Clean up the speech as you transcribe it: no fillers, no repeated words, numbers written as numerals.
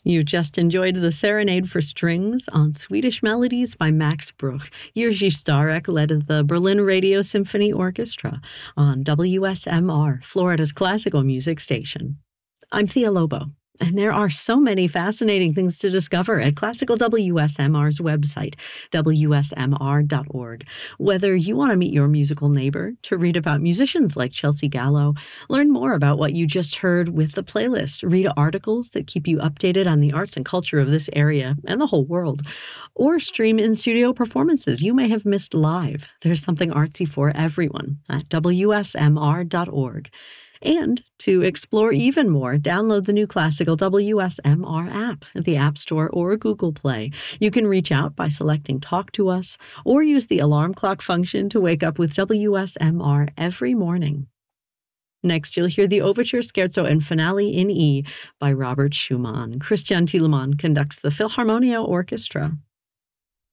You just enjoyed the Serenade for Strings on Swedish Melodies by Max Bruch. Jerzy Starek led the Berlin Radio Symphony Orchestra on WSMR, Florida's classical music station. I'm Thea Lobo, and there are so many fascinating things to discover at Classical WSMR's website, wsmr.org. Whether you want to meet your musical neighbor, to read about musicians like Chelsea Gallo, learn more about what you just heard with the playlist, read articles that keep you updated on the arts and culture of this area and the whole world, or stream in-studio performances you may have missed live. There's something artsy for everyone at wsmr.org. And to explore even more, download the new Classical WSMR app at the App Store or Google Play. You can reach out by selecting Talk to Us or use the alarm clock function to wake up with WSMR every morning. Next, you'll hear the Overture, Scherzo, and Finale in E by Robert Schumann. Christian Thielemann conducts the Philharmonia Orchestra.